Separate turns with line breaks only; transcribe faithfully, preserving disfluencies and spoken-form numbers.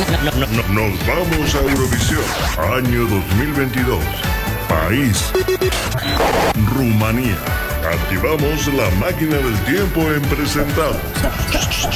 Nos vamos a Eurovisión, año dos mil veintidós. País: Rumanía. Activamos la máquina del tiempo en presentado.